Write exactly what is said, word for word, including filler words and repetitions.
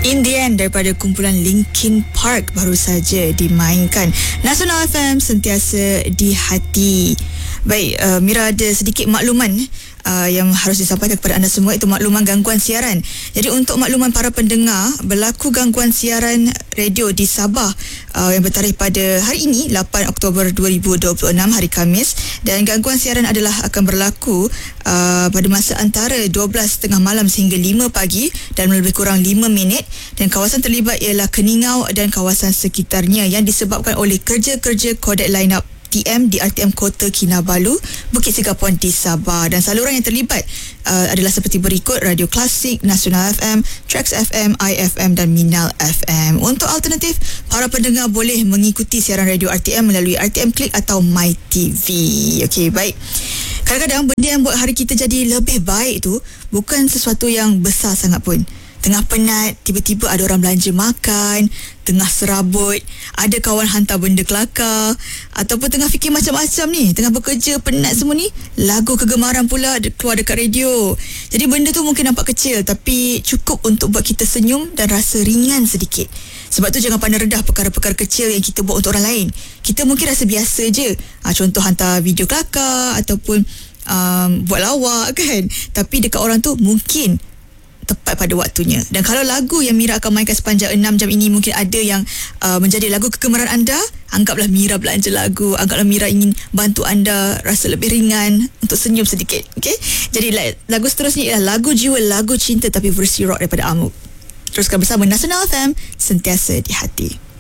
In the End daripada kumpulan Linkin Park baru saja dimainkan. Nasional F M, sentiasa di hati. Baik, uh, Mira ada sedikit makluman uh, yang harus disampaikan kepada anda semua, itu makluman gangguan siaran. Jadi untuk makluman para pendengar, berlaku gangguan siaran radio di Sabah uh, yang bertarikh pada hari ini lapan Oktober dua ribu dua puluh enam, hari Khamis, dan gangguan siaran adalah akan berlaku uh, pada masa antara dua belas tiga puluh malam sehingga lima pagi dan lebih kurang lima minit, dan kawasan terlibat ialah Keningau dan kawasan sekitarnya yang disebabkan oleh kerja-kerja kodek line-up T M di R T M Kota Kinabalu, Bukit Singapuan di Sabah. Dan saluran yang terlibat uh, adalah seperti berikut: Radio Klasik, Nasional F M, Trax F M, I F M dan Minal F M. Untuk alternatif, para pendengar boleh mengikuti siaran radio R T M melalui R T M Click atau My T V. Okey, baik. Kadang-kadang benda yang buat hari kita jadi lebih baik tu bukan sesuatu yang besar sangat pun. Tengah penat, tiba-tiba ada orang belanja makan, tengah serabut, ada kawan hantar benda kelakar, ataupun tengah fikir macam-macam ni, tengah bekerja, penat semua ni, lagu kegemaran pula keluar dekat radio. Jadi benda tu mungkin nampak kecil, tapi cukup untuk buat kita senyum dan rasa ringan sedikit. Sebab tu jangan pandang rendah perkara-perkara kecil yang kita buat untuk orang lain. Kita mungkin rasa biasa je, ha, contoh hantar video kelakar ataupun um, buat lawak kan, tapi dekat orang tu mungkin tepat pada waktunya. Dan kalau lagu yang Mira akan mainkan sepanjang enam jam ini mungkin ada yang uh, menjadi lagu kegemaran anda, anggaplah Mira belanja lagu, anggaplah Mira ingin bantu anda rasa lebih ringan untuk senyum sedikit. Okay? Jadi lagu seterusnya ialah lagu jiwa, lagu cinta tapi versi rock daripada Amuk. Teruskan bersama Nasional F M, sentiasa di hati.